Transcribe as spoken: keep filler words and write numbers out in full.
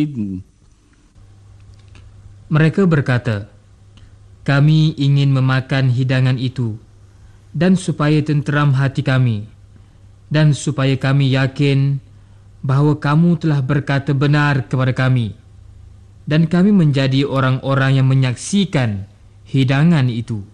Mereka berkata, kami ingin memakan hidangan itu, dan supaya tenteram hati kami, dan supaya kami yakin bahawa kamu telah berkata benar kepada kami, dan kami menjadi orang-orang yang menyaksikan hidangan itu.